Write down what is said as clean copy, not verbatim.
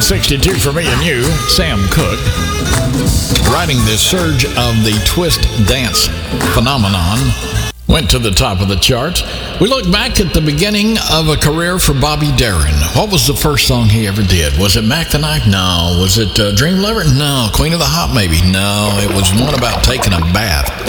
1962 for me and you, Sam Cooke, riding the surge of the twist dance phenomenon, went to the top of the charts. We look back at the beginning of a career for Bobby Darin. What was the first song he ever did? Was it Mac the Knife? No. Was it Dream Lover? No. Queen of the Hop, maybe? No. It was one about taking a bath.